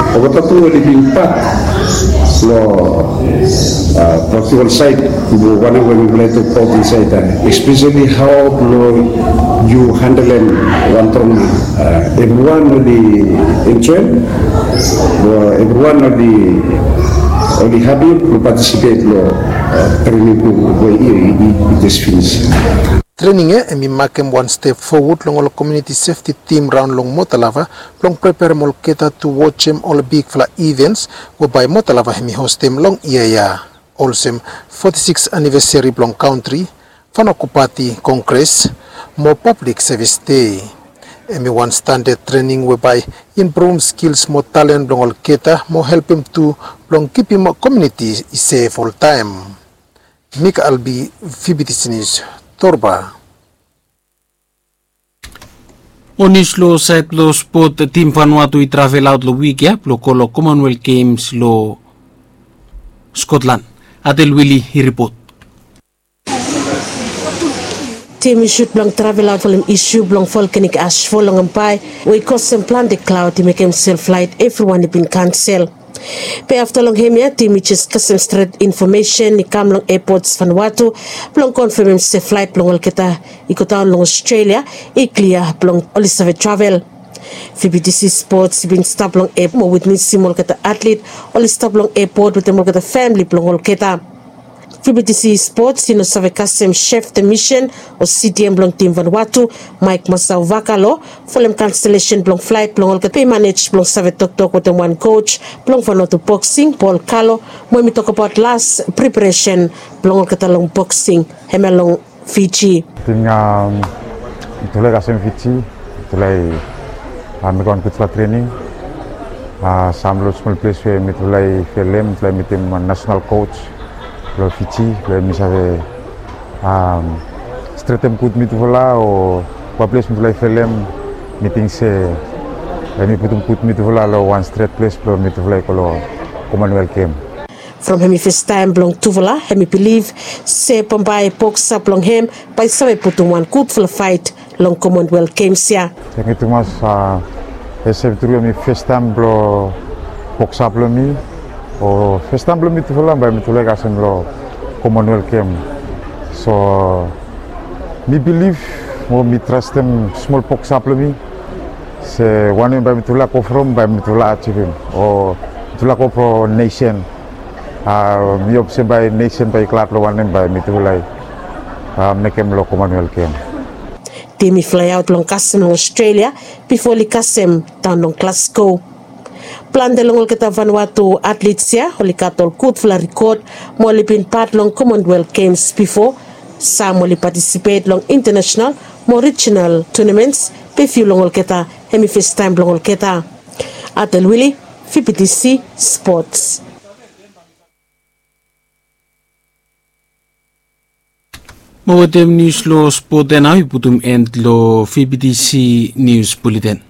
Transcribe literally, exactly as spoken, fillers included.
Pagkatapos living part lo practical side bu wana when we to put inside especially how lo you handle one from everyone of the intern everyone of the of the happy to participate lo training to go in this finish. Training e mi makem one step forward long all community safety team round long Motalava long prepare molketa to watch him all big fla events whereby Motalava hemi host him long iya also forty-sixth anniversary long country fanokupati congress more public service day emi one standard training whereby improve skills more talent long all keta more help him to long keep him community safe all time. Mika Albi V B T C News Torba. Onislo cyclo sport team Vanuatu i travel out lo week ya lo kolo Commonwealth Games lo Scotland. Adel Willy i report. Team shoot blank travel out for him issue blank volcanic ash for long and pie. We cost them plan the cloud to make himself flight. Everyone been cancel. Pe after long hemia team which is custom straight information ni kam long airports Vanuatu blank confirm himself flight blank walketa ikota long Australia i clear blank Elizabeth travel. V B T C Sports been stop long airport with me simol kata athlete only stop long airport with them kata family blank walketa. V B T C Sports sino save custom chef the mission o C D M blank team Vanuatu Mike Masau Vakalo folem cancellation blank flight blank olka pay manage blank save talk talk with the one coach blank Vanuatu boxing Paul Kalo when we talk about last preparation blank olka talong boxing hemelong Fiji tinga tulai custom Fiji tulai kami kon kutla training ah samlo small place we mitulai film tulai mitim national coach lo Fiji lo misave um stretem kut mitula o place mitulai film meeting se kami putum kut mitula lo one straight place lo mitulai kolo Commonwealth Game from hemi first time blong tuvala hemi believe se pambai box up long him by sabe putum one kut full fight long Commonwealth Games ya thank you mas uh ese tru mi first time blo box up lo mi o first time belum itu lah, baru itu lagi asan lo Commonwealth Game. So, me believe, mo me trust them small box up lebih. Se one yang baru itu lah ko from, baru itu lah achieve. O itu lah ko pro nation. Ah, me opsi by nation by club lo one yang baru itu lah. Ah, make em lo Commonwealth Game. Team fly out long Kasem Australia before li Kasem down long Glasgow. Plan de longol kita Vanuatu athletes ya holi katol kut fla record mo li pin part long Commonwealth Games before sa mo li participate long international mo regional tournaments pe few longol kita hemi first time longol kita Adel Willy V B T C Sports. Mo tem news lo sport na iputum end lo V B T C News Bulletin.